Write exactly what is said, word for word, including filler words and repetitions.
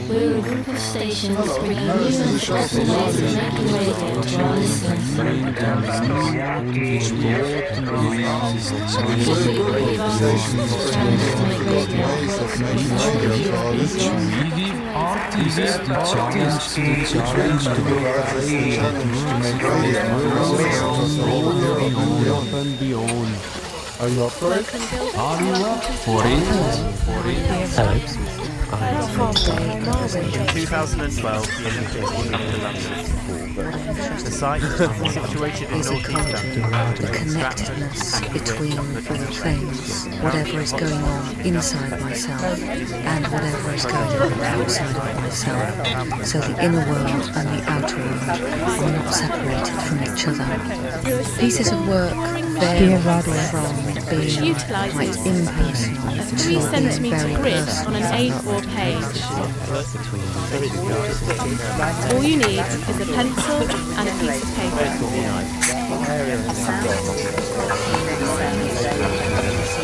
We're a group of stations bringing news and successful ways of making radio to our listeners. Are you up for it? Are you up for it? Hello. In two thousand twelve, the Olympics will come to London. The site is situated in is a North East culture, London, the connectedness between all things, whatever is going on inside myself and whatever is going on outside of myself. So the inner world and the outer world are not separated from each other. Pieces of work vary from being quite impersonal a to three being centimetre very grid personal. on an A four page. All you need is a pencil and a piece of paper.